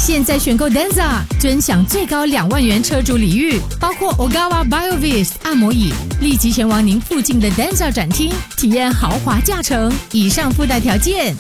现在选购 Denza， 尊享最高2万元车主礼遇，包括 Ogawa BioVist 按摩椅，立即前往您附近的 Denza 展厅，体验豪华驾乘。以上附带条件。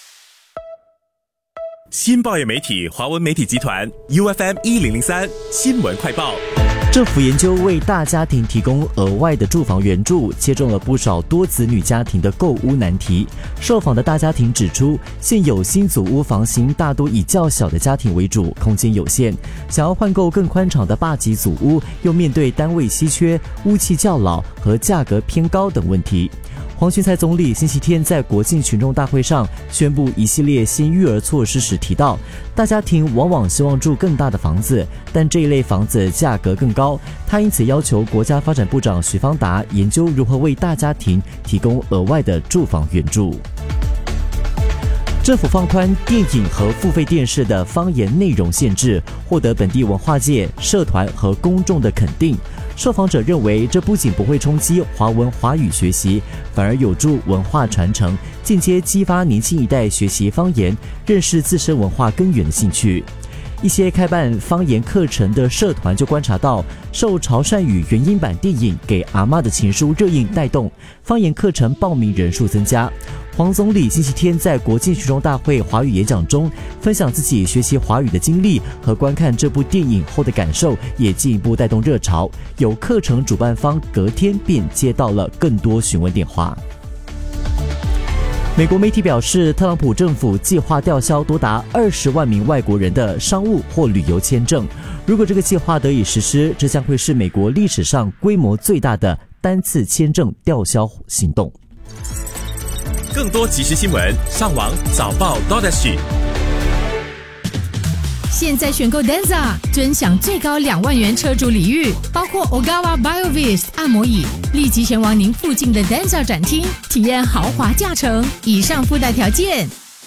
新报业媒体华文媒体集团 UFM1003 新闻快报。 政府研究为大家庭提供额外的住房援助，切中了不少多子女家庭的购屋难题。受访的大家庭指出，现有新组屋房型大多以较小的家庭为主，空间有限，想要换购更宽敞的霸级组屋，又面对单位稀缺、屋气较老和价格偏高等问题。黄循财总理星期天在国庆群众大会上宣布一系列新育儿措施时提到，大家庭往往希望住更大的房子，但这一类房子价格更高。他因此要求国家发展部长许方达研究如何为大家庭提供额外的住房援助。政府放宽电影和付费电视的方言内容限制，获得本地文化界、社团和公众的肯定。受访者认为，这不仅不会冲击华语学习，反而有助文化传承，间接激发年轻一代学习方言、认识自身文化根源的兴趣。一些开办方言课程的社团就观察到，受潮汕语原音版电影《给阿嬷的情书》热映带动，方言课程报名人数增加。黄总理星期天在国际群众大会华语演讲中分享自己学习华语的经历和观看这部电影后的感受，也进一步带动热潮。有课程主办方隔天便接到了更多询问电话。美国媒体表示，特朗普政府计划吊销多达20万名外国人的商务或旅游签证。如果这个计划得以实施，这将会是美国历史上规模最大的单次签证吊销行动。 更多即时新闻，上网早报 .SG。 现在选购 Denza， 尊享最高2万元车主礼遇，包括 Ogawa BioVist 按摩椅，立即前往您附近的 Denza 展厅，体验豪华驾乘。以上附带条件。